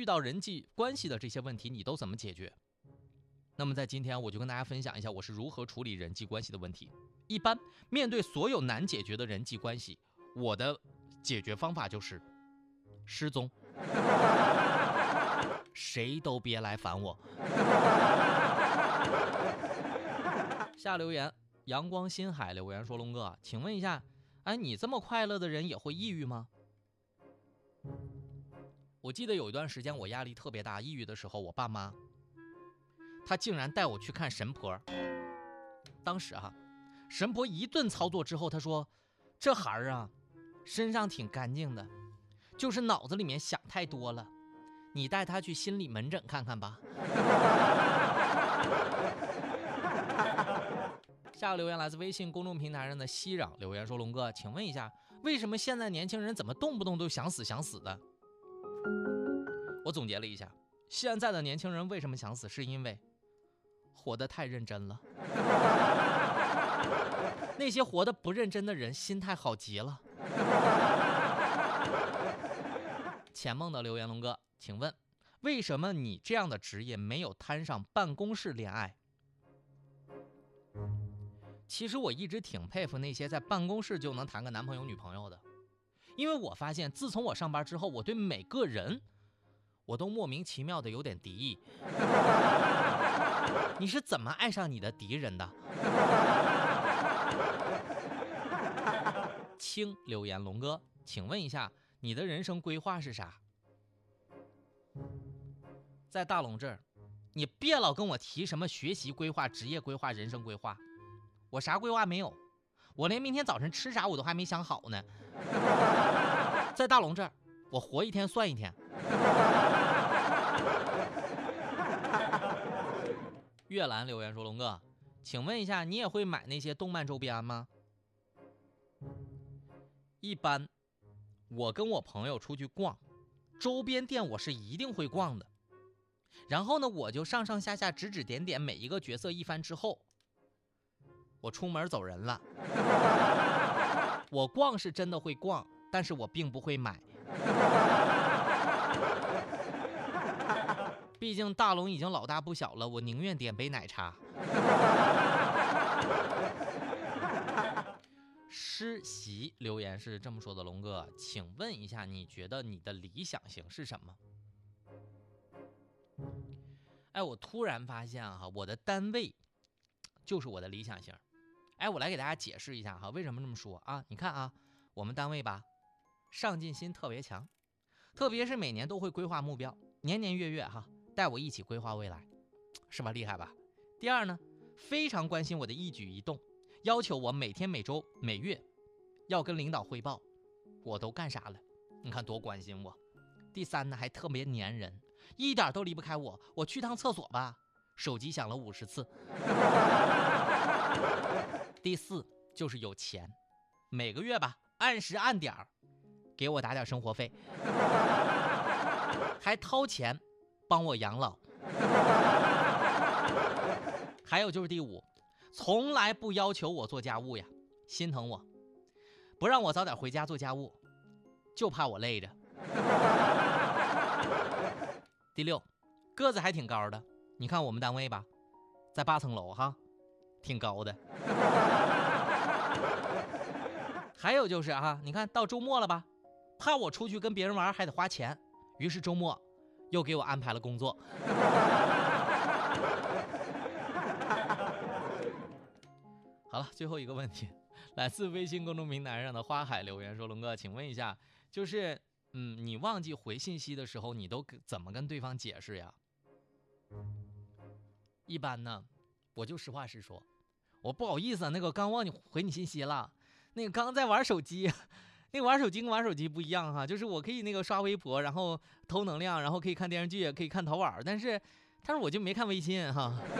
到人际关系的这些问题，你都怎么解决？那么在今天我就跟大家分享一下我是如何处理人际关系的问题。一般面对所有难解决的人际关系，我的解决方法就是失踪，谁都别来烦我。下留言，阳光心海留言说，龙哥，请问一下，你这么快乐的人也会抑郁吗？我记得有一段时间我压力特别大，抑郁的时候，我爸妈他竟然带我去看神婆。当时神婆一顿操作之后，他说，这孩儿啊身上挺干净的，就是脑子里面想太多了，你带他去心理门诊看看吧。下个留言来自微信公众平台上的熙壤留言说，龙哥，请问一下，为什么现在年轻人怎么动不动都想死的？我总结了一下，现在的年轻人为什么想死，是因为活得太认真了。那些活得不认真的人心态好极了。浅梦的留言，龙哥，请问为什么你这样的职业没有摊上办公室恋爱？其实我一直挺佩服那些在办公室就能谈个男朋友女朋友的，因为我发现自从我上班之后，我对每个人我都莫名其妙的有点敌意。你是怎么爱上你的敌人的？青留言，龙哥，请问一下，你的人生规划是啥？在大龙这儿，你别老跟我提什么学习规划、职业规划、人生规划，我啥规划没有，我连明天早晨吃啥我都还没想好呢。在大龙这儿，我活一天算一天。月兰留言说，龙哥，请问一下，你也会买那些动漫周边吗？一般我跟我朋友出去逛，周边店我是一定会逛的，然后呢，我就上上下下指指点点每一个角色一番之后，我出门走人了。我逛是真的会逛，但是我并不会买。毕竟大龙已经老大不小了，我宁愿点杯奶茶。诗习留言是这么说的，龙哥，请问一下，你觉得你的理想型是什么？我突然发现我的单位就是我的理想型。我来给大家解释一下为什么这么说啊？你看我们单位吧，上进心特别强，特别是每年都会规划目标，年年月月带我一起规划未来，是吧？厉害吧？第二呢，非常关心我的一举一动，要求我每天、每周、每月要跟领导汇报，我都干啥了？你看多关心我。第三呢，还特别粘人，一点都离不开我。我去趟厕所吧，手机响了50次。第四就是有钱，每个月吧，按时按点给我打点生活费，还掏钱帮我养老。还有就是第五，从来不要求我做家务呀，心疼我，不让我早点回家做家务，就怕我累着。第六，个子还挺高的，你看我们单位吧，在8层楼挺高的。还有就是你看到周末了吧，怕我出去跟别人玩还得花钱，于是周末又给我安排了工作。好了，最后一个问题，来自微信公众平台上的花海留言说，龙哥，请问一下，就是你忘记回信息的时候，你都怎么跟对方解释呀？一般呢，我就实话实说，我不好意思那个刚忘记回你信息了，那个刚在玩手机。那个玩手机跟玩手机不一样就是我可以那个刷微博，然后偷能量，然后可以看电视剧，可以看淘宝，但是我就没看微信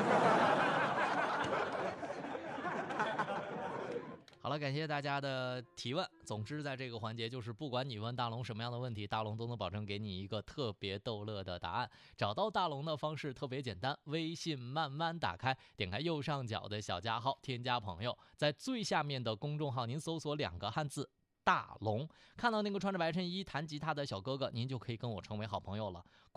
好了，感谢大家的提问。总之在这个环节，就是不管你问大龙什么样的问题，大龙都能保证给你一个特别逗乐的答案。找到大龙的方式特别简单，微信慢慢打开，点开右上角的小加号，添加朋友，在最下面的公众号您搜索2个汉字大龙，看到那个穿着白衬衣弹吉他的小哥哥，您就可以跟我成为好朋友了。